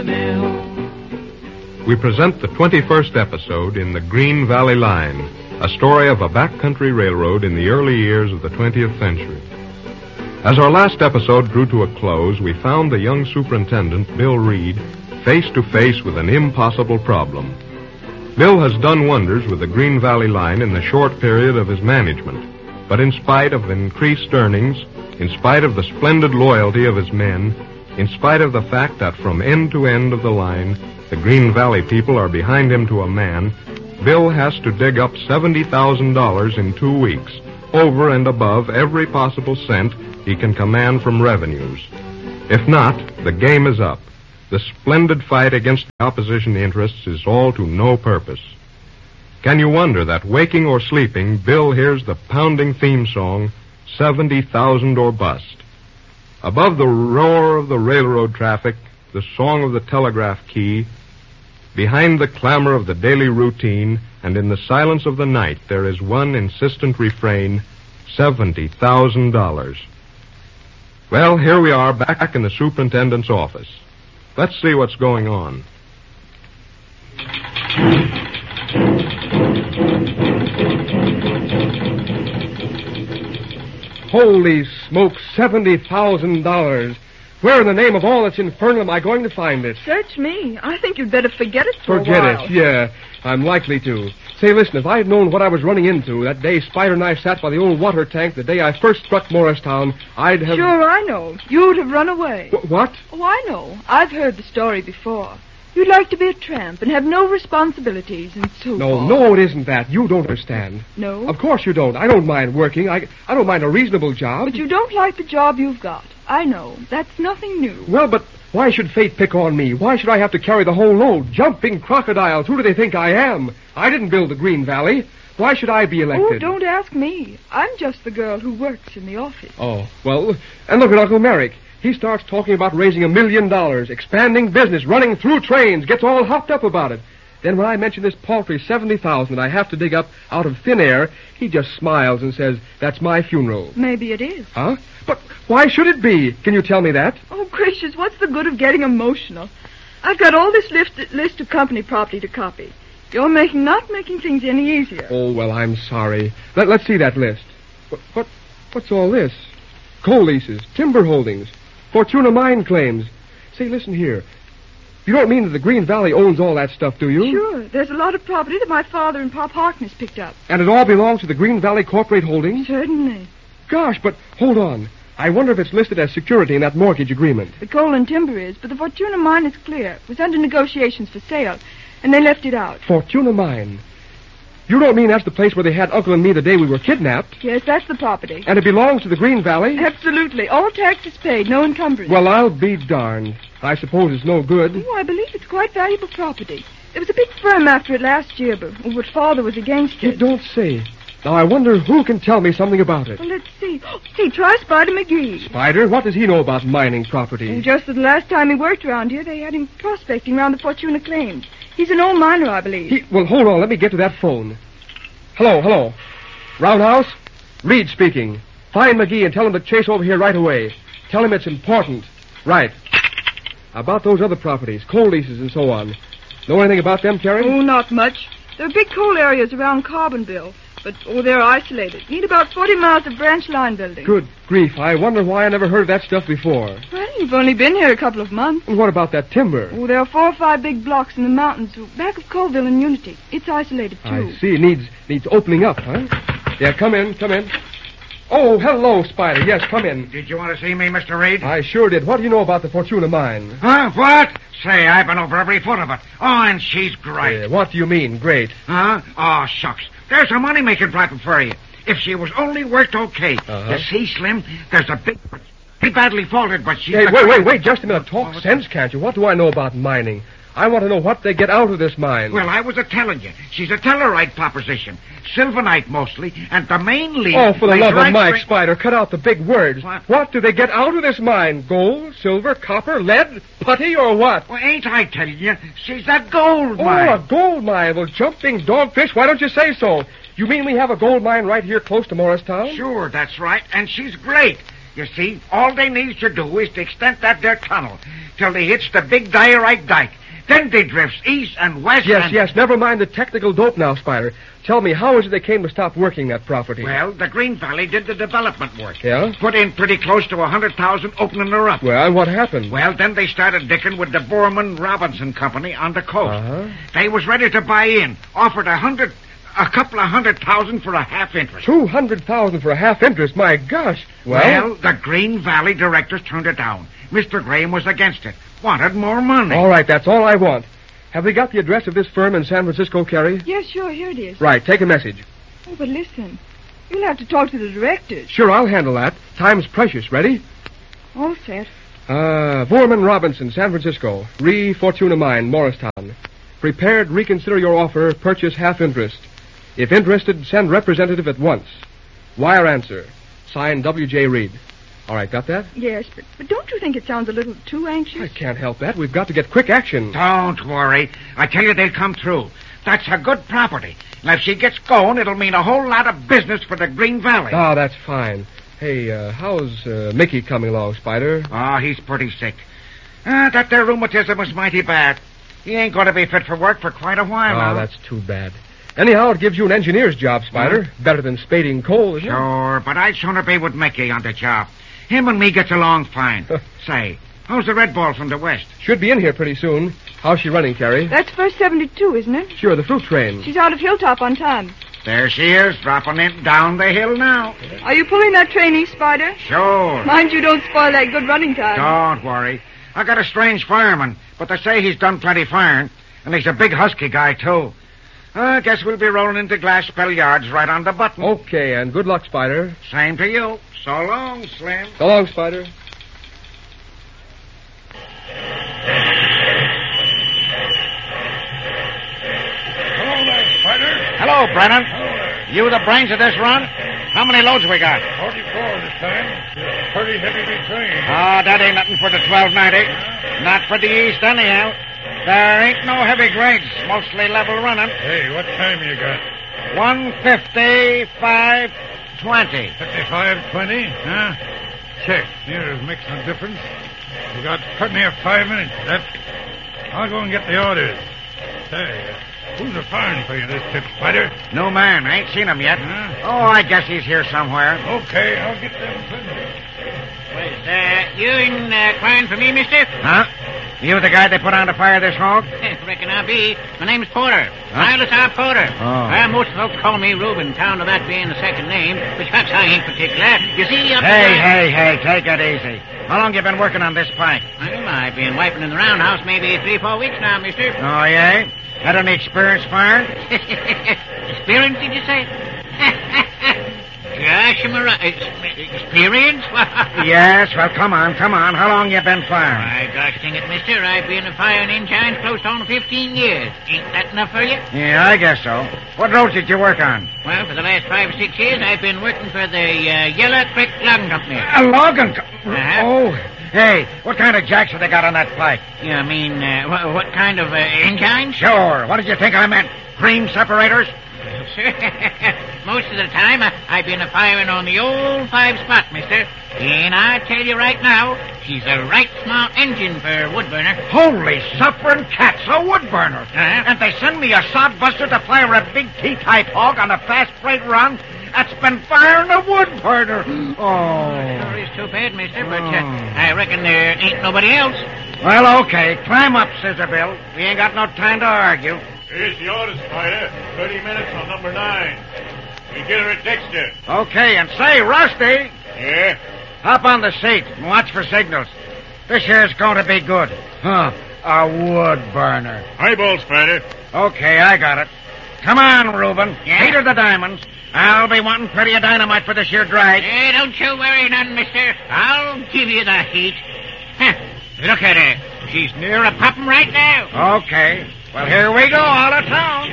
We present the 21st episode in the Green Valley Line, a story of a backcountry railroad in the early years of the 20th century. As our last episode drew to a close, we found the young superintendent, Bill Reed, face to face with an impossible problem. Bill has done wonders with the Green Valley Line in the short period of his management, but in spite of increased earnings, in spite of the splendid loyalty of his men, in spite of the fact that from end to end of the line, the Green Valley people are behind him to a man, Bill has to dig up $70,000 in 2 weeks, over and above every possible cent he can command from revenues. If not, the game is up. The splendid fight against the opposition interests is all to no purpose. Can you wonder that, waking or sleeping, Bill hears the pounding theme song, 70,000 or Bust? Above the roar of the railroad traffic, the song of the telegraph key, behind the clamor of the daily routine, and in the silence of the night, there is one insistent refrain, $70,000. Well, here we are, back in the superintendent's office. Let's see what's going on. Holy smoke, $70,000. Where in the name of all that's infernal am I going to find it? Search me. I think you'd better forget it for a while. Forget it, yeah. I'm likely to. Say, listen, if I had known what I was running into that day Spider and I sat by the old water tank the day I first struck Morristown, I'd have... Sure, I know. You'd have run away. What? Oh, I know. I've heard the story before. You'd like to be a tramp and have no responsibilities and so forth. No, it isn't that. You don't understand. No? Of course you don't. I don't mind working. I don't mind a reasonable job. But you don't like the job you've got. I know. That's nothing new. Well, but why should fate pick on me? Why should I have to carry the whole load? Jumping crocodiles. Who do they think I am? I didn't build the Green Valley. Why should I be elected? Oh, don't ask me. I'm just the girl who works in the office. Oh, well, and look at Uncle Merrick. He starts talking about raising $1 million, expanding business, running through trains, gets all hopped up about it. Then when I mention this paltry $70,000 that I have to dig up out of thin air, he just smiles and says, that's my funeral. Maybe it is. Huh? But why should it be? Can you tell me that? Oh, gracious, what's the good of getting emotional? I've got all this list of company property to copy. You're not making things any easier. Oh, well, I'm sorry. Let's see that list. What's all this? Coal leases, timber holdings, Fortuna mine claims. Say, listen here. You don't mean that the Green Valley owns all that stuff, do you? Sure. There's a lot of property that my father and Pop Harkness picked up. And it all belongs to the Green Valley Corporate Holdings? Certainly. Gosh, but hold on. I wonder if it's listed as security in that mortgage agreement. The coal and timber is, but the Fortuna mine is clear. It was under negotiations for sale, and they left it out. Fortuna mine? You don't mean that's the place where they had Uncle and me the day we were kidnapped? Yes, that's the property. And it belongs to the Green Valley? Absolutely. All taxes paid, no encumbrance. Well, I'll be darned. I suppose it's no good. Oh, I believe it's quite valuable property. There was a big firm after it last year, but Father was against it. You don't say. Now, I wonder who can tell me something about it. Well, let's see. Try Spider McGee. Spider? What does he know about mining property? Just that the last time he worked around here, they had him prospecting around the Fortuna claims. He's an old miner, I believe. Well, hold on. Let me get to that phone. Hello. Roundhouse? Reed speaking. Find McGee and tell him to chase over here right away. Tell him it's important. Right. About those other properties, coal leases and so on. Know anything about them, Terry? Oh, not much. There are big coal areas around Carbonville, but, they're isolated. Need about 40 miles of branch line building. Good grief. I wonder why I never heard of that stuff before. Well, you've only been here a couple of months. And what about that timber? Oh, there are 4 or 5 big blocks in the mountains back of Colville and Unity. It's isolated, too. I see. Needs opening up, huh? Yeah, come in. Oh, hello, Spider. Yes, come in. Did you want to see me, Mr. Reed? I sure did. What do you know about the Fortuna mine? Huh? What? Say, I've been over every foot of it. Oh, and she's great. What do you mean, great? Huh? Oh, shucks. There's a money-making profit for you. If she was only worked okay. Uh-huh. You see, Slim, there's a big... Pretty badly faulted, but she's... Hey, wait, just a minute. Talk sense, can't you? What do I know about mining? I want to know what they get out of this mine. Well, I was a-telling you. She's a tellerite proposition. Sylvanite, mostly, and the main lead... Oh, for the love of Mike, straight... Spider, cut out the big words. What do they get out of this mine? Gold, silver, copper, lead, putty, or what? Well, ain't I telling you? She's a gold mine. Oh, a gold mine. Well, jumping dogfish, why don't you say so? You mean we have a gold mine right here close to Morristown? Sure, that's right, and she's great. You see, all they need to do is to extend that there tunnel till they hits the big diorite dike. Then they drifts east and west. Yes. Never mind the technical dope now, Spider. Tell me, how is it they came to stop working that property? Well, the Green Valley did the development work. Yeah? Put in pretty close to 100,000 opening her up. Well, what happened? Well, then they started dicking with the Borman Robinson Company on the coast. Uh-huh. They was ready to buy in. Offered a couple of 100,000 for a half interest. 200,000 for a half interest? My gosh. Well, the Green Valley directors turned it down. Mr. Graham was against it. Wanted more money. All right, that's all I want. Have we got the address of this firm in San Francisco, Carrie? Yes, sure, here it is. Right, take a message. Oh, but listen. You'll have to talk to the directors. Sure, I'll handle that. Time's precious. Ready? All set. Borman Robinson, San Francisco. Fortuna Mine, Morristown. Prepared reconsider your offer, purchase half interest. If interested, send representative at once. Wire answer. Signed W.J. Reed. All right, got that? Yes, but don't you think it sounds a little too anxious? I can't help that. We've got to get quick action. Don't worry. I tell you, they'll come through. That's a good property. And if she gets going, it'll mean a whole lot of business for the Green Valley. Oh, that's fine. Hey, how's Mickey coming along, Spider? Oh, he's pretty sick. That there rheumatism was mighty bad. He ain't going to be fit for work for quite a while now. Oh, that's too bad. Anyhow, it gives you an engineer's job, Spider. Better than spading coal, isn't it? Sure, but I'd sooner be with Mickey on the job. Him and me gets along fine. Say, how's the Red Ball from the west? Should be in here pretty soon. How's she running, Carrie? That's first 72, isn't it? Sure, the fruit train. She's out of Hilltop on time. There she is, dropping it down the hill now. Are you pulling that train east, Spider? Sure. Mind you don't spoil that good running time. Don't worry. I got a strange fireman, but they say he's done plenty firing, and he's a big husky guy, too. I guess we'll be rolling into Glassbell Yards right on the button. Okay, and good luck, Spider. Same to you. So long, Slim. So long, Spider. Hello there, Spider. Hello, Brennan. Hello there. You the brains of this run? How many loads we got? 44 this time. Pretty heavy big train. Oh, that ain't nothing for the 1290. Not for the east, anyhow. There ain't no heavy grades. Mostly level running. Hey, what time you got? 150, 520. 55:20, huh? Check. Here's making a difference. You got plenty of 5 minutes. I'll go and get the orders. Say, who's a firing for you this trip, Spider? No man. I ain't seen him yet. Huh? Oh, I guess he's here somewhere. Okay, I'll get them plenty. You inquiring for me, mister? Huh? You the guy they put on to fire this hog? Reckon I be. My name's Porter. Silas R. Porter. Oh. Most folks call me Reuben, count of that being the second name, which perhaps I ain't particular. You see, Hey, take it easy. How long you been working on this pike? Well, I've been wiping in the roundhouse maybe 3-4 weeks now, mister. Oh, yeah? Had any experience firing? Experience, did you say? Gosh, experience? Yes, well, come on. How long you been firing? Why, gosh dang it, mister, I've been a firing engines close on 15 years. Ain't that enough for you? Yeah, I guess so. What roads did you work on? Well, for the last 5 or 6 years, I've been working for the Yellow Creek Logging Company. A logging Uh-huh. Oh, hey, what kind of jacks have they got on that pike? You mean, what kind of engines? Sure. What did you think I meant? Cream separators? Most of the time, I've been firing on the old 5-spot, mister. And I tell you right now, she's a right smart engine for wood burner. Holy suffering cats, a wood burner. Uh-huh. And they send me a sodbuster to fire a big T-type hog on a fast freight run that's been firing a wood burner. Oh. Sure is too bad, mister, but I reckon there ain't nobody else. Well, okay. Climb up, Scissor Bill. We ain't got no time to argue. Here's the order, Spider. 30 minutes on number 9. We get her at Dexter. Okay, and say, Rusty, Yeah? hop on the seat and watch for signals. This here's going to be good. Huh, a wood burner. Highball, Spider. Okay, I got it. Come on, Reuben. Yeah? Heat her the diamonds. I'll be wanting plenty of dynamite for this here drag. Hey, don't you worry none, mister. I'll give you the heat. Huh. Look at her. She's near a popping right now. Okay. Well, here we go, all of town.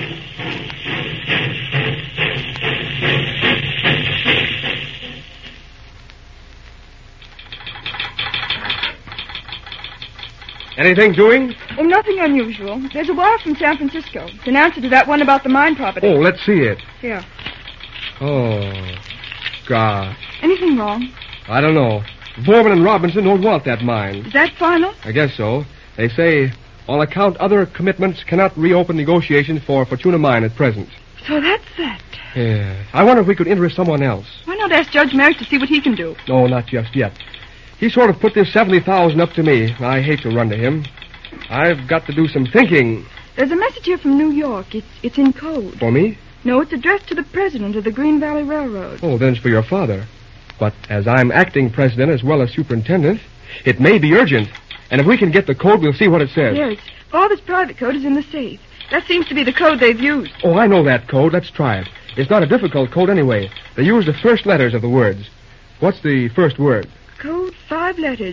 Anything doing? Oh, nothing unusual. There's a wire from San Francisco. It's an answer to that one about the mine property. Oh, let's see it. Here. Oh, gosh. Anything wrong? I don't know. Borman and Robinson don't want that mine. Is that final? I guess so. They say, on account other commitments cannot reopen negotiations for Fortuna Mine at present. So that's that. Yeah. I wonder if we could interest someone else. Why not ask Judge Merrick to see what he can do? No, not just yet. He sort of put this $70,000 up to me. I hate to run to him. I've got to do some thinking. There's a message here from New York. It's in code. For me? No, it's addressed to the president of the Green Valley Railroad. Oh, then it's for your father. But as I'm acting president as well as superintendent, it may be urgent. And if we can get the code, we'll see what it says. Yes. Father's private code is in the safe. That seems to be the code they've used. Oh, I know that code. Let's try it. It's not a difficult code anyway. They use the first letters of the words. What's the first word? Code 5 letters.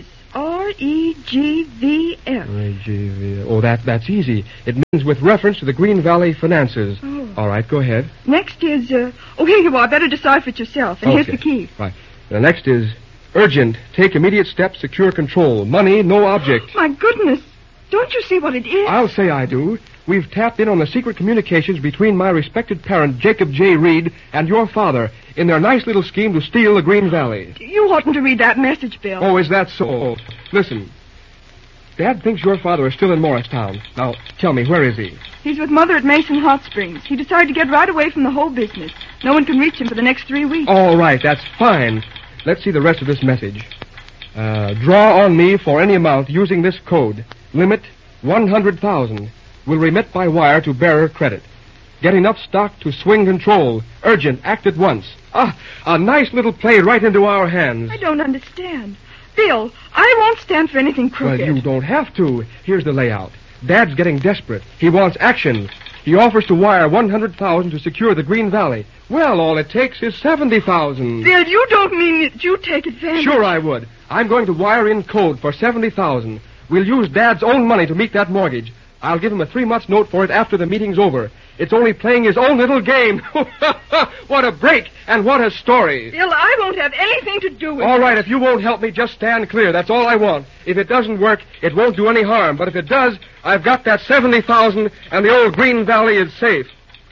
R-E-G-V-F. R-E-G-V-F. Oh, that's easy. It means with reference to the Green Valley finances. Oh. All right, go ahead. Next is, here you are. Better decipher it yourself. And here's the key. Right. The next is urgent. Take immediate steps. Secure control. Money, no object. My goodness. Don't you see what it is? I'll say I do. We've tapped in on the secret communications between my respected parent, Jacob J. Reed, and your father in their nice little scheme to steal the Green Valley. You oughtn't to read that message, Bill. Oh, is that so? Listen. Dad thinks your father is still in Morristown. Now, tell me, where is he? He's with Mother at Mason Hot Springs. He decided to get right away from the whole business. No one can reach him for the next 3 weeks. All right, that's fine. Let's see the rest of this message. Draw on me for any amount using this code. Limit 100,000. Will remit by wire to bearer credit. Get enough stock to swing control. Urgent. Act at once. Ah, a nice little play right into our hands. I don't understand. Bill, I won't stand for anything crooked. Well, you don't have to. Here's the layout. Dad's getting desperate. He wants action. He offers to wire 100,000 to secure the Green Valley. Well, all it takes is 70,000. Bill, you don't mean that you take advantage. Sure I would. I'm going to wire in code for 70,000. We'll use Dad's own money to meet that mortgage. I'll give him a 3-month note for it after the meeting's over. It's only playing his own little game. What a break, and what a story. Bill, I won't have anything to do with it. All right, if you won't help me, just stand clear. That's all I want. If it doesn't work, it won't do any harm. But if it does, I've got that 70,000, and the old Green Valley is safe.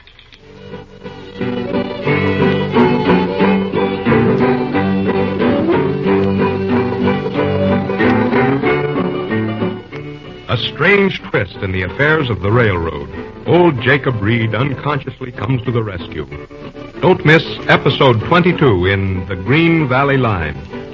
A strange twist in the affairs of the railroad. Old Jacob Reed unconsciously comes to the rescue. Don't miss episode 22 in The Green Valley Line.